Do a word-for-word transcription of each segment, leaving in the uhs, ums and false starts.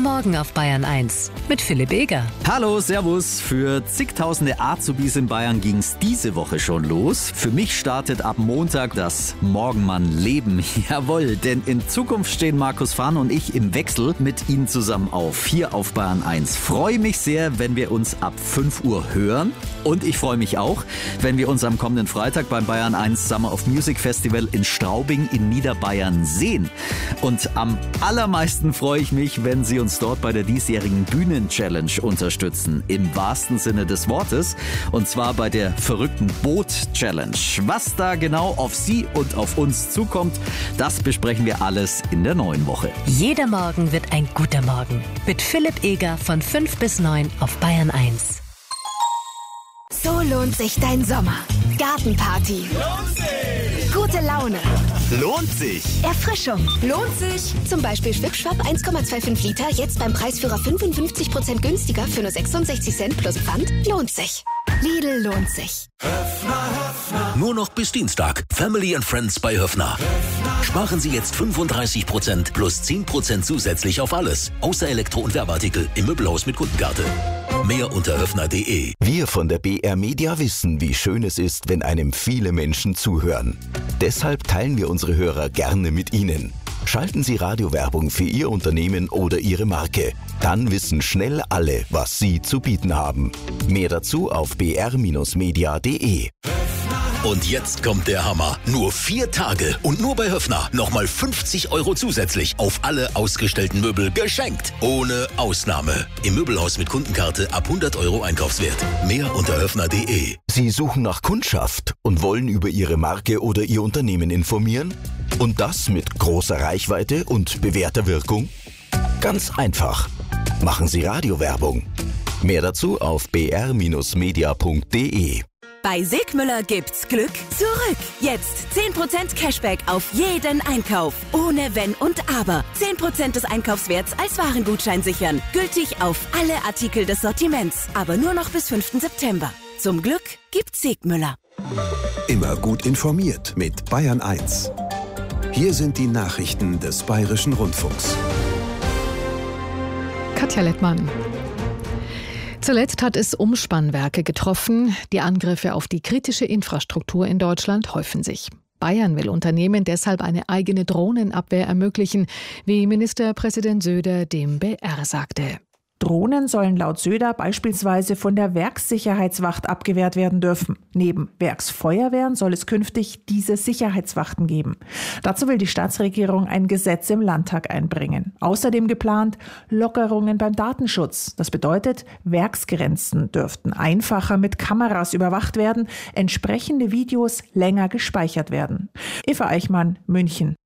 Morgen auf Bayern eins mit Philipp Eger. Hallo, servus. Für zigtausende Azubis in Bayern ging's diese Woche schon los. Für mich startet ab Montag das Morgenmann-Leben. Jawohl, denn in Zukunft stehen Markus Fahn und ich im Wechsel mit Ihnen zusammen auf, hier auf Bayern eins. Freue mich sehr, wenn wir uns ab fünf Uhr hören. Und ich freue mich auch, wenn wir uns am kommenden Freitag beim Bayern eins Summer of Music Festival in Straubing in Niederbayern sehen. Und am allermeisten freue ich mich, wenn Sie uns dort bei der diesjährigen Bühnen-Challenge unterstützen. Im wahrsten Sinne des Wortes. Und zwar bei der verrückten Boot-Challenge. Was da genau auf Sie und auf uns zukommt, das besprechen wir alles in der neuen Woche. Jeder Morgen wird ein guter Morgen. Mit Philipp Eger von fünf bis neun auf Bayern eins. So lohnt sich dein Sommer. Gartenparty. Lohnt sich. Gute Laune. Lohnt sich. Erfrischung. Lohnt sich. Zum Beispiel Schwip-Schwapp eins Komma fünfundzwanzig Liter, jetzt beim Preisführer fünfundfünfzig Prozent günstiger für nur sechsundsechzig Cent plus Pfand. Lohnt sich. Lidl lohnt sich. Höfner, Höfner. Nur noch bis Dienstag. Family and Friends bei Höfner. Höfner. Sparen Sie jetzt fünfunddreißig Prozent plus zehn Prozent zusätzlich auf alles. Außer Elektro- und Werbeartikel im Möbelhaus mit Kundenkarte. Mehr unter höfner punkt de. Wir von der B R Media wissen, wie schön es ist, wenn einem viele Menschen zuhören. Deshalb teilen wir unsere Hörer gerne mit Ihnen. Schalten Sie Radiowerbung für Ihr Unternehmen oder Ihre Marke. Dann wissen schnell alle, was Sie zu bieten haben. Mehr dazu auf b r Bindestrich media punkt de. Und jetzt kommt der Hammer. Nur vier Tage und nur bei Höfner nochmal fünfzig Euro zusätzlich auf alle ausgestellten Möbel geschenkt. Ohne Ausnahme. Im Möbelhaus mit Kundenkarte ab hundert Euro Einkaufswert. Mehr unter höfner punkt de. Sie suchen nach Kundschaft und wollen über Ihre Marke oder Ihr Unternehmen informieren? Und das mit großer Reichweite und bewährter Wirkung? Ganz einfach. Machen Sie Radiowerbung. Mehr dazu auf b r Bindestrich media punkt de. Bei Sigmüller gibt's Glück zurück. Jetzt zehn Prozent Cashback auf jeden Einkauf. Ohne Wenn und Aber. zehn Prozent des Einkaufswerts als Warengutschein sichern. Gültig auf alle Artikel des Sortiments. Aber nur noch bis fünften September. Zum Glück gibt's Sigmüller. Immer gut informiert mit Bayern eins. Hier sind die Nachrichten des Bayerischen Rundfunks. Katja Lettmann. Zuletzt hat es Umspannwerke getroffen. Die Angriffe auf die kritische Infrastruktur in Deutschland häufen sich. Bayern will Unternehmen deshalb eine eigene Drohnenabwehr ermöglichen, wie Ministerpräsident Söder dem B R sagte. Drohnen sollen laut Söder beispielsweise von der Werkssicherheitswacht abgewehrt werden dürfen. Neben Werksfeuerwehren soll es künftig diese Sicherheitswachten geben. Dazu will die Staatsregierung ein Gesetz im Landtag einbringen. Außerdem geplant Lockerungen beim Datenschutz. Das bedeutet, Werksgrenzen dürften einfacher mit Kameras überwacht werden, entsprechende Videos länger gespeichert werden. Eva Eichmann, München.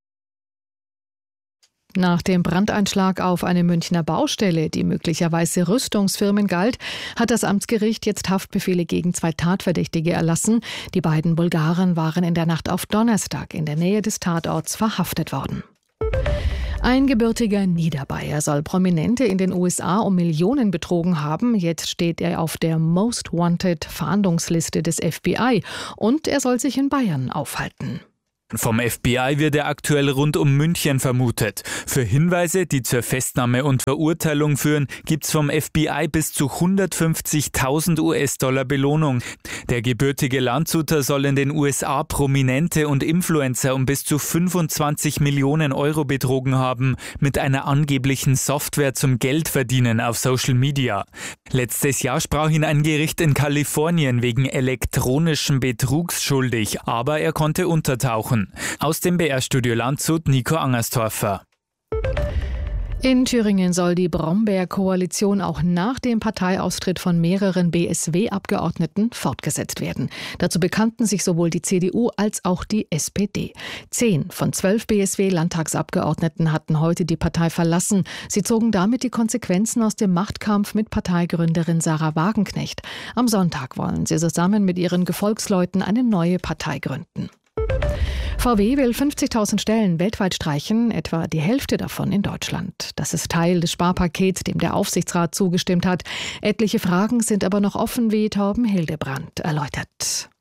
Nach dem Brandeinschlag auf eine Münchner Baustelle, die möglicherweise Rüstungsfirmen galt, hat das Amtsgericht jetzt Haftbefehle gegen zwei Tatverdächtige erlassen. Die beiden Bulgaren waren in der Nacht auf Donnerstag in der Nähe des Tatorts verhaftet worden. Ein gebürtiger Niederbayer soll Prominente in den U S A um Millionen betrogen haben. Jetzt steht er auf der Most Wanted Fahndungsliste des F B I und er soll sich in Bayern aufhalten. Vom F B I wird er aktuell rund um München vermutet. Für Hinweise, die zur Festnahme und Verurteilung führen, gibt's vom F B I bis zu hundertfünfzigtausend U S-Dollar Belohnung. Der gebürtige Landshuter soll in den U S A Prominente und Influencer um bis zu fünfundzwanzig Millionen Euro betrogen haben, mit einer angeblichen Software zum Geldverdienen auf Social Media. Letztes Jahr sprach ihn ein Gericht in Kalifornien wegen elektronischen Betrugs schuldig, aber er konnte untertauchen. Aus dem B R-Studio Landshut, Nico Angerstorfer. In Thüringen soll die Brombeer-Koalition auch nach dem Parteiaustritt von mehreren B S W-Abgeordneten fortgesetzt werden. Dazu bekannten sich sowohl die C D U als auch die S P D. Zehn von zwölf B S W-Landtagsabgeordneten hatten heute die Partei verlassen. Sie zogen damit die Konsequenzen aus dem Machtkampf mit Parteigründerin Sarah Wagenknecht. Am Sonntag wollen sie zusammen mit ihren Gefolgsleuten eine neue Partei gründen. V W will fünfzigtausend Stellen weltweit streichen, etwa die Hälfte davon in Deutschland. Das ist Teil des Sparpakets, dem der Aufsichtsrat zugestimmt hat. Etliche Fragen sind aber noch offen, wie Torben Hildebrand erläutert.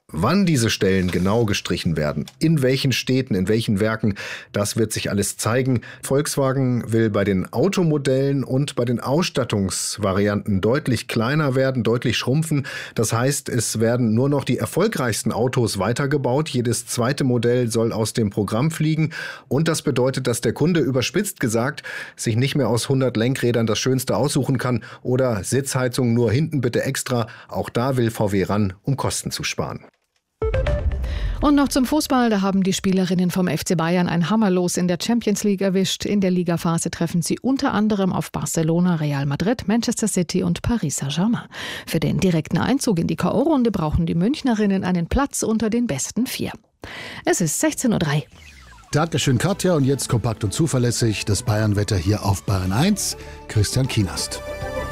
Wann diese Stellen genau gestrichen werden, in welchen Städten, in welchen Werken, das wird sich alles zeigen. Volkswagen will bei den Automodellen und bei den Ausstattungsvarianten deutlich kleiner werden, deutlich schrumpfen. Das heißt, es werden nur noch die erfolgreichsten Autos weitergebaut. Jedes zweite Modell soll aus dem Programm fliegen. Und das bedeutet, dass der Kunde überspitzt gesagt sich nicht mehr aus hundert Lenkrädern das Schönste aussuchen kann oder Sitzheizung nur hinten bitte extra. Auch da will V W ran, um Kosten zu sparen. Und noch zum Fußball, da haben die Spielerinnen vom F C Bayern ein Hammerlos in der Champions League erwischt. In der Ligaphase treffen sie unter anderem auf Barcelona, Real Madrid, Manchester City und Paris Saint-Germain. Für den direkten Einzug in die K O-Runde brauchen die Münchnerinnen einen Platz unter den besten vier. Es ist sechzehn Uhr drei. Dankeschön, Katja. Und jetzt kompakt und zuverlässig das Bayern-Wetter hier auf Bayern eins. Christian Kienast.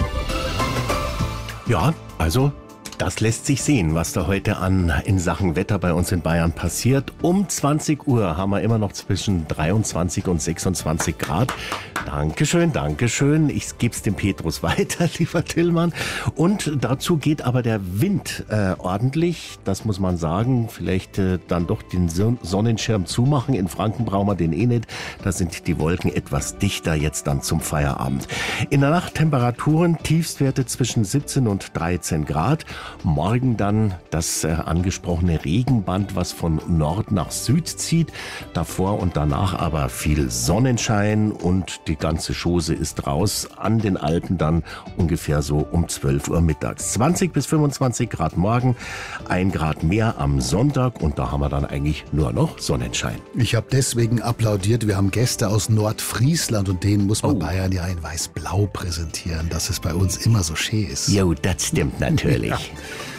Ja, also... das lässt sich sehen, was da heute an in Sachen Wetter bei uns in Bayern passiert. Um zwanzig Uhr haben wir immer noch zwischen dreiundzwanzig und sechsundzwanzig Grad. Dankeschön, Dankeschön. Ich gebe es dem Petrus weiter, lieber Tillmann. Und dazu geht aber der Wind äh, ordentlich. Das muss man sagen. Vielleicht äh, dann doch den Sonnenschirm zumachen. In Franken brauchen wir den eh nicht. Da sind die Wolken etwas dichter jetzt dann zum Feierabend. In der Nacht Temperaturen, Tiefstwerte zwischen siebzehn und dreizehn Grad. Morgen dann das äh, angesprochene Regenband, was von Nord nach Süd zieht. Davor und danach aber viel Sonnenschein und die ganze Chose ist raus. An den Alpen dann ungefähr so um zwölf Uhr mittags. zwanzig bis fünfundzwanzig Grad morgen, ein Grad mehr am Sonntag und da haben wir dann eigentlich nur noch Sonnenschein. Ich habe deswegen applaudiert. Wir haben Gäste aus Nordfriesland und denen muss man Oh. Bayern ja in weiß-blau präsentieren, dass es bei uns immer so schön ist. Jo, das stimmt natürlich. Ja.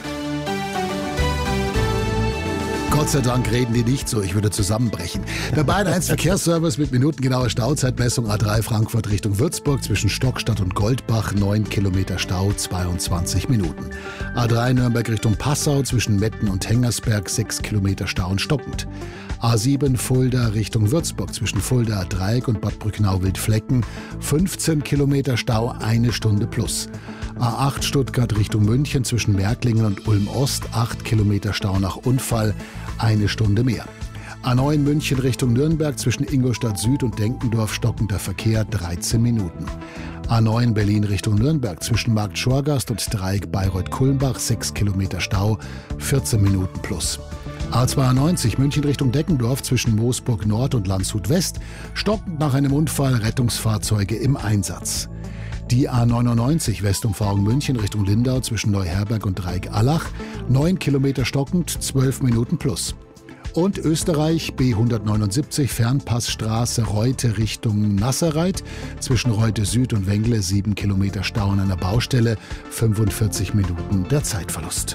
Gott sei Dank reden die nicht so, ich würde zusammenbrechen. Der Bayern eins Verkehrsservice mit minutengenauer Stauzeitmessung A drei Frankfurt Richtung Würzburg zwischen Stockstadt und Goldbach, neun Kilometer Stau, zweiundzwanzig Minuten. A drei Nürnberg Richtung Passau zwischen Metten und Hengersberg, sechs Kilometer Stau und stockend. A sieben Fulda Richtung Würzburg zwischen Fulda Dreieck und Bad Brücknau-Wildflecken, fünfzehn Kilometer Stau, eine Stunde plus. A acht Stuttgart Richtung München zwischen Märklingen und Ulm-Ost, acht Kilometer Stau nach Unfall, eine Stunde mehr. A neun München Richtung Nürnberg zwischen Ingolstadt Süd und Denkendorf stockender Verkehr, dreizehn Minuten. A neun Berlin Richtung Nürnberg zwischen Markt Schorgast und Dreieck Bayreuth-Kulmbach, sechs Kilometer Stau, vierzehn Minuten plus. A zweiundneunzig München Richtung Deckendorf zwischen Moosburg Nord und Landshut West, stockend nach einem Unfall, Rettungsfahrzeuge im Einsatz. Die A neunundneunzig Westumfahrung München Richtung Lindau zwischen Neuherberg und Dreieck-Allach, neun Kilometer stockend, zwölf Minuten plus. Und Österreich B hundertneunundsiebzig Fernpassstraße Reute Richtung Nasserreit zwischen Reute Süd und Wengle, sieben Kilometer Stau an einer Baustelle, fünfundvierzig Minuten der Zeitverlust.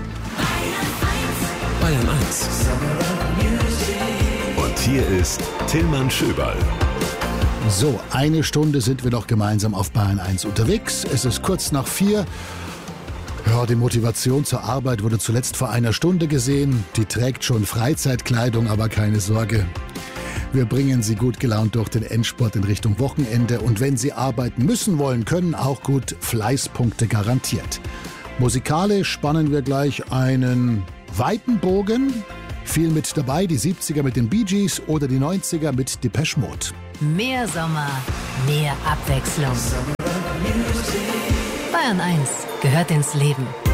Bayern eins. Und hier ist Tillmann Schöberl. So, eine Stunde sind wir noch gemeinsam auf Bayern eins unterwegs. Es ist kurz nach vier. Ja, die Motivation zur Arbeit wurde zuletzt vor einer Stunde gesehen. Die trägt schon Freizeitkleidung, aber keine Sorge. Wir bringen Sie gut gelaunt durch den Endspurt in Richtung Wochenende. Und wenn Sie arbeiten müssen wollen, können auch gut Fleißpunkte garantiert. Musikalisch spannen wir gleich einen weiten Bogen. Viel mit dabei, die siebziger mit den Bee Gees oder die neunziger mit Depeche Mode. Mehr Sommer, mehr Abwechslung. Bayern eins gehört ins Leben.